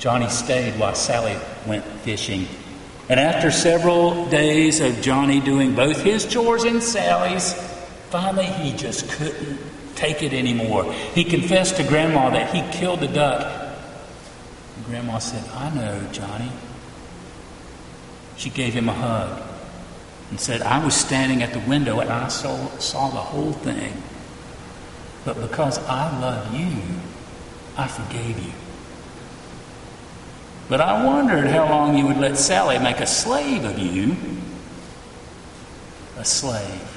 Johnny stayed while Sally went fishing. And after several days of Johnny doing both his chores and Sally's, finally he just couldn't take it anymore. He confessed to Grandma that he killed the duck. And Grandma said, "I know, Johnny." She gave him a hug and said, "I was standing at the window and I saw the whole thing. But because I love you, I forgave you. But I wondered how long you would let Sally make a slave of you." A slave.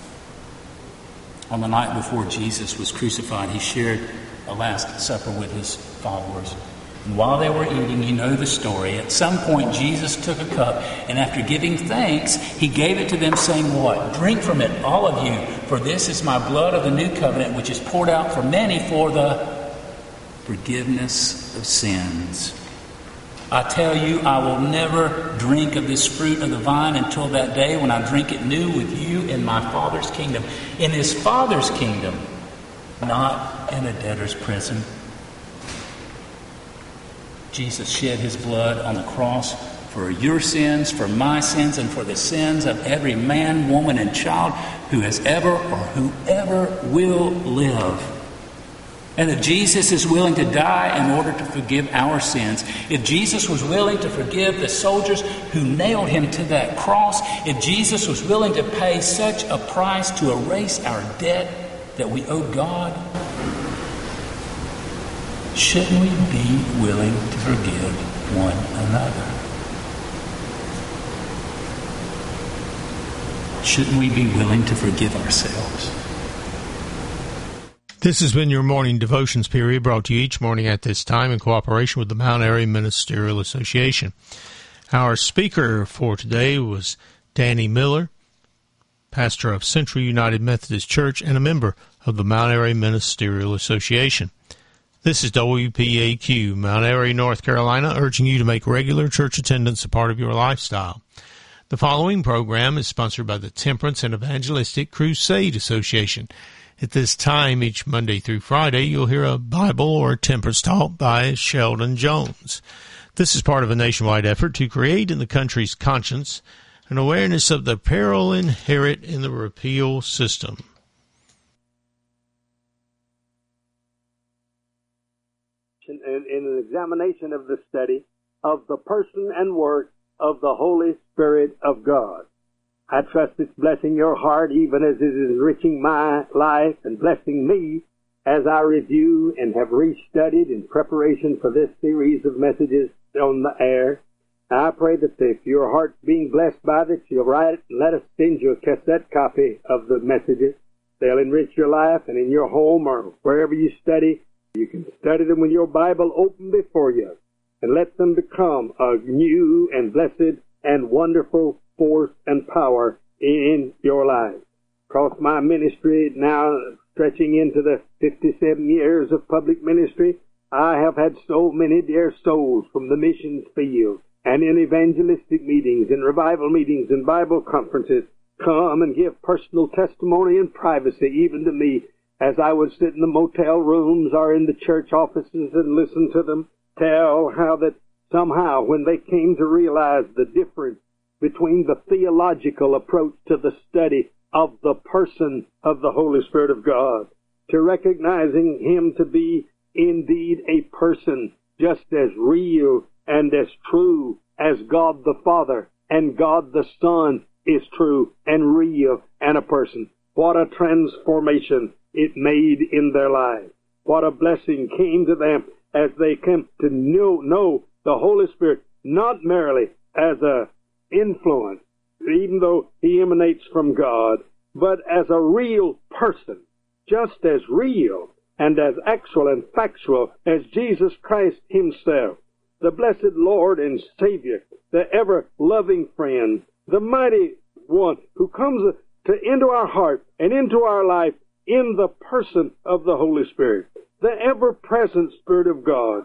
On the night before Jesus was crucified, he shared a Last Supper with his followers. And while they were eating, you know the story. At some point, Jesus took a cup, and after giving thanks, he gave it to them, saying what? "Drink from it, all of you, for this is my blood of the new covenant, which is poured out for many for the forgiveness of sins. I tell you, I will never drink of this fruit of the vine until that day when I drink it new with you in my Father's kingdom." In his Father's kingdom, not in a debtor's prison. Jesus shed his blood on the cross for your sins, for my sins, and for the sins of every man, woman, and child who has ever or whoever will live. And that Jesus is willing to die in order to forgive our sins. If Jesus was willing to forgive the soldiers who nailed him to that cross, if Jesus was willing to pay such a price to erase our debt that we owe God, shouldn't we be willing to forgive one another? Shouldn't we be willing to forgive ourselves? This has been your morning devotions period, brought to you each morning at this time in cooperation with the Mount Airy Ministerial Association. Our speaker for today was Danny Miller, pastor of Central United Methodist Church and a member of the Mount Airy Ministerial Association. This is WPAQ, Mount Airy, North Carolina, urging you to make regular church attendance a part of your lifestyle. The following program is sponsored by the Temperance and Evangelistic Crusade Association. At this time, each Monday through Friday, you'll hear a Bible or temperance talk by Sheldon Jones. This is part of a nationwide effort to create in the country's conscience an awareness of the peril inherent in the repeal system. In an examination of the study of the person and work of the Holy Spirit of God. I trust it's blessing your heart even as it is enriching my life and blessing me as I review and have restudied in preparation for this series of messages on the air. I pray that if your heart's being blessed by this, you'll write it and let us send you a cassette copy of the messages. They'll enrich your life, and in your home or wherever you study, you can study them with your Bible open before you and let them become a new and blessed and wonderful force and power in your life. Across my ministry, now stretching into the 57 years of public ministry, I have had so many dear souls from the missions field and in evangelistic meetings, in revival meetings, and Bible conferences come and give personal testimony in privacy, even to me, as I would sit in the motel rooms or in the church offices and listen to them tell how that somehow when they came to realize the difference between the theological approach to the study of the person of the Holy Spirit of God, to recognizing him to be indeed a person just as real and as true as God the Father and God the Son is true and real and a person. What a transformation it made in their lives. What a blessing came to them as they came to know the Holy Spirit not merely as a influence, even though he emanates from God, but as a real person, just as real and as actual and factual as Jesus Christ himself, the blessed Lord and Savior, the ever-loving friend, the mighty one who comes into our heart and into our life in the person of the Holy Spirit, the ever-present Spirit of God,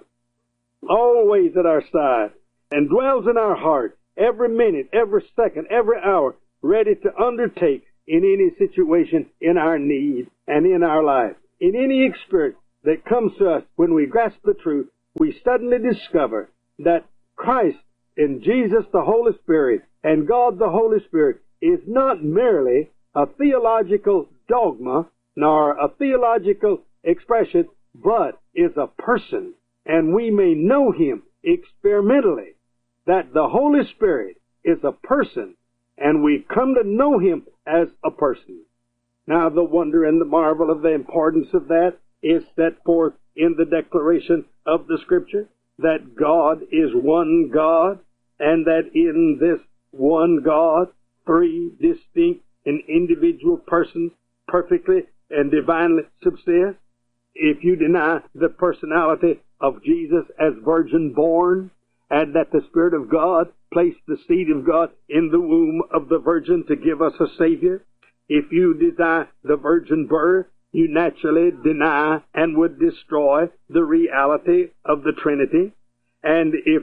always at our side and dwells in our heart every minute, every second, every hour, ready to undertake in any situation in our need and in our life. In any experience that comes to us when we grasp the truth, we suddenly discover that Christ and Jesus the Holy Spirit and God the Holy Spirit is not merely a theological dogma nor a theological expression, but is a person. And we may know Him experimentally, that the Holy Spirit is a person, and we come to know Him as a person. Now, the wonder and the marvel of the importance of that is set forth in the declaration of the Scripture, that God is one God, and that in this one God, three distinct and individual persons perfectly and divinely subsist. If you deny the personality of Jesus as virgin born, and that the Spirit of God placed the seed of God in the womb of the virgin to give us a Savior, if you deny the virgin birth, you naturally deny and would destroy the reality of the Trinity. And if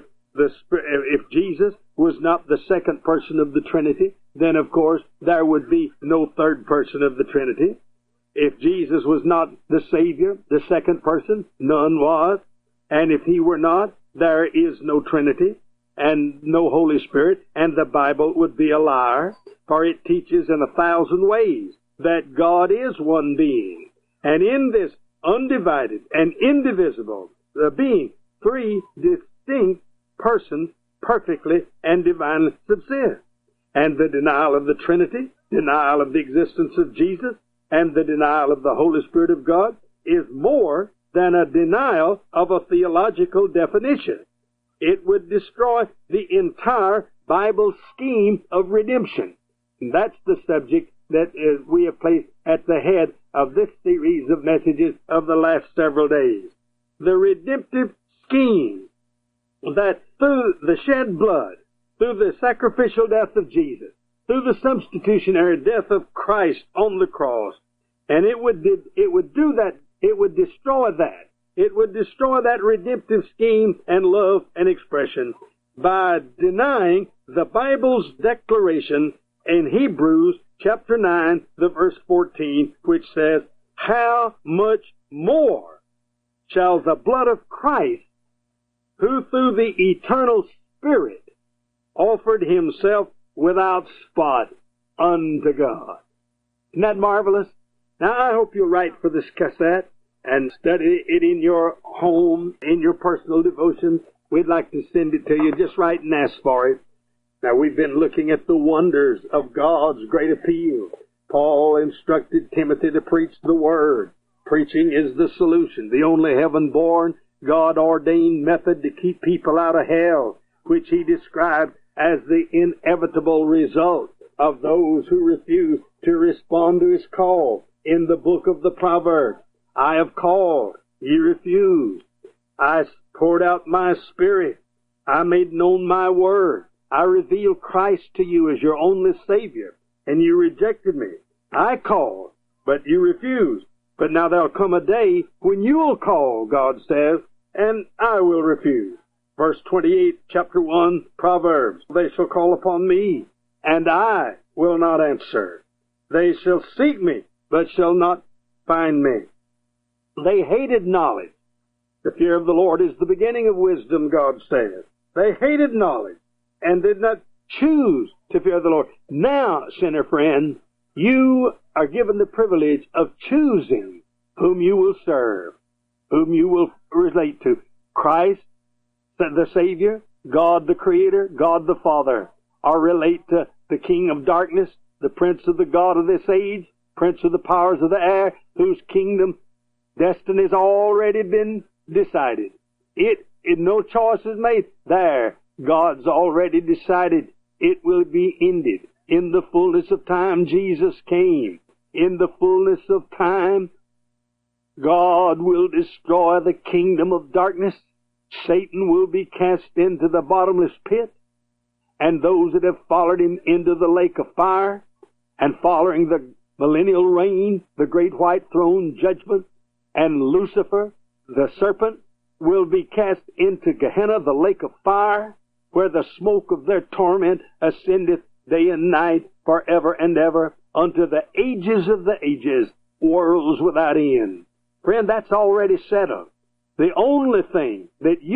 Jesus was not the second person of the Trinity, then of course there would be no third person of the Trinity. If Jesus was not the Savior, the second person, none was. And if He were not, there is no Trinity and no Holy Spirit, and the Bible would be a liar, for it teaches in 1,000 ways that God is one being. And in this undivided and indivisible being, three distinct persons perfectly and divinely subsist. And the denial of the Trinity, denial of the existence of Jesus, and the denial of the Holy Spirit of God is more than a denial of a theological definition. It would destroy the entire Bible scheme of redemption. And that's the subject that we have placed at the head of this series of messages of the last several days. The redemptive scheme that through the shed blood, through the sacrificial death of Jesus, through the substitutionary death of Christ on the cross, and it would do that. It would destroy that. It would destroy that redemptive scheme and love and expression by denying the Bible's declaration in Hebrews chapter 9, the verse 14, which says, "How much more shall the blood of Christ, who through the eternal Spirit offered Himself without spot unto God." Isn't that marvelous? Now, I hope you'll write for this cassette and study it in your home, in your personal devotions. We'd like to send it to you. Just write and ask for it. Now, we've been looking at the wonders of God's great appeal. Paul instructed Timothy to preach the Word. Preaching is the solution, the only heaven-born, God-ordained method to keep people out of hell, which he described as the inevitable result of those who refuse to respond to His call. In the book of the Proverbs, "I have called, ye refused. I poured out my Spirit. I made known my word. I revealed Christ to you as your only Savior, and you rejected me. I called, but you refused. But now there'll come a day when you will call," God says, "and I will refuse." Verse 28, chapter 1, Proverbs, "They shall call upon me, and I will not answer. They shall seek me, but shall not find me." They hated knowledge. The fear of the Lord is the beginning of wisdom, God says. They hated knowledge and did not choose to fear the Lord. Now, sinner friend, you are given the privilege of choosing whom you will serve, whom you will relate to. Christ, the Savior, God the Creator, God the Father, or relate to the King of darkness, the Prince of the God of this age, Prince of the powers of the air, whose kingdom destiny has already been decided. No choice is made. There, God's already decided it will be ended. In the fullness of time, Jesus came. In the fullness of time, God will destroy the kingdom of darkness. Satan will be cast into the bottomless pit, and those that have followed him into the lake of fire, and following the millennial reign, the great white throne judgment, and Lucifer, the serpent, will be cast into Gehenna, the lake of fire, where the smoke of their torment ascendeth day and night forever and ever unto the ages of the ages, worlds without end. Friend, that's already settled. The only thing that you